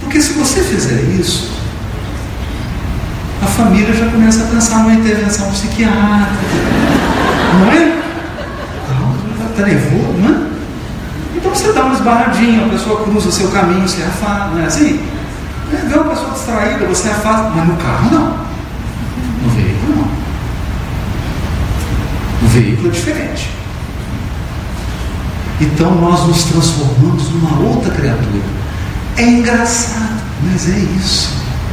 Porque se você fizer isso, a família já começa a pensar numa intervenção psiquiátrica, não é? Está nervoso, não é? Então você dá uma esbarradinha, a pessoa cruza seu caminho, você afasta, não é assim? Vê uma pessoa distraída, você afasta, mas no carro não. No veículo não. No veículo é diferente. Então nós nos transformamos numa outra criatura. É engraçado, mas é isso.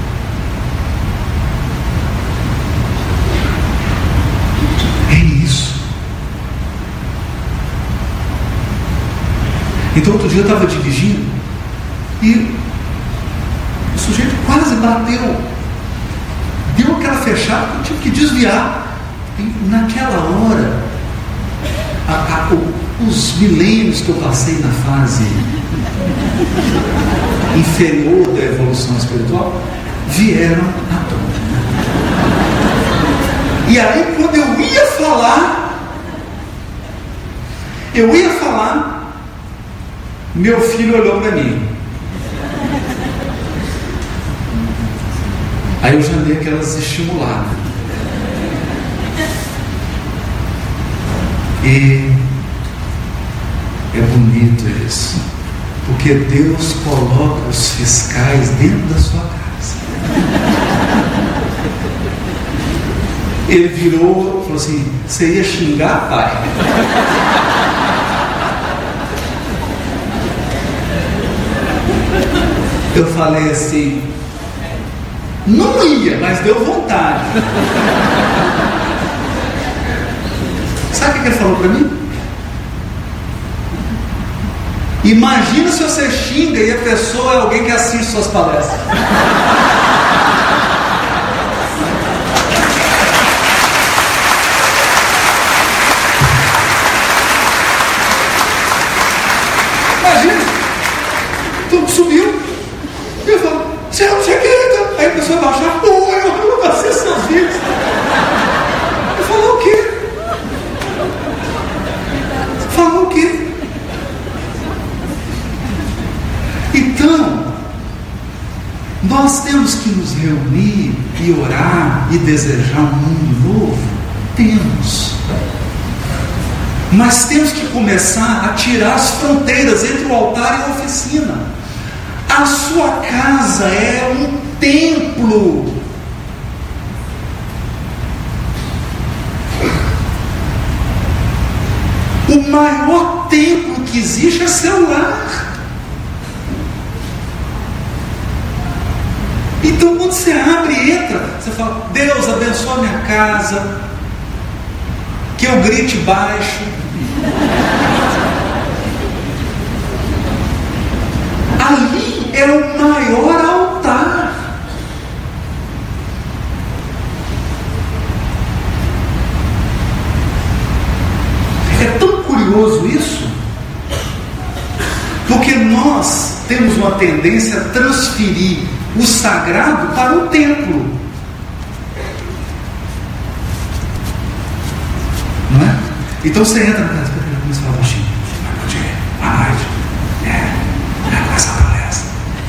É isso. Então outro dia eu estava dirigindo e o sujeito quase bateu. Deu aquela fechada que eu tive que desviar. E naquela hora, os milênios que eu passei na fase inferior da evolução espiritual vieram à tona. E aí, quando eu ia falar, meu filho olhou para mim. Aí eu já dei aquelas estimuladas. E é bonito isso, porque Deus coloca os fiscais dentro da sua casa. Ele virou e falou assim: você ia xingar, pai? Eu falei assim: não ia, mas deu vontade. Sabe o que ele falou para mim? Imagina se você xinga e a pessoa é alguém que assiste suas palestras. Imagina, tudo subiu. E eu falo: você não sei o que. Aí a pessoa vai achar: pô, eu não assisto seus vídeos. Eu falo: o quê? Falar o quê? Então, nós temos que nos reunir e orar e desejar um mundo novo? Temos. Mas temos que começar a tirar as fronteiras entre o altar e a oficina. A sua casa é um templo. O maior templo que existe é seu lar. Então quando você abre e entra, você fala: Deus abençoa minha casa, que eu grite baixo. Ali é o maior altar. É tão curioso isso, porque nós temos uma tendência a transferir o sagrado para o templo, não é? Então você entra na casa, começa a falar baixinho: bom dia, boa noite, com essa palestra.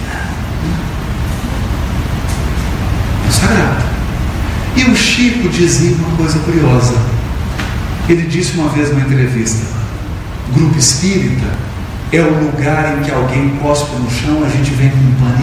É o sagrado. E o Chico dizia uma coisa curiosa. Ele disse uma vez numa entrevista: grupo espírita é o lugar em que alguém cospe no chão, a gente vem com um pano